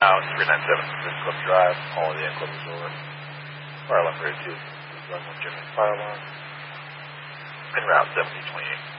Now, 397 Club Drive, Holiday Inn Club Resort. Fire alarm grade 2. Run 1 general fire alarm. And route 7028.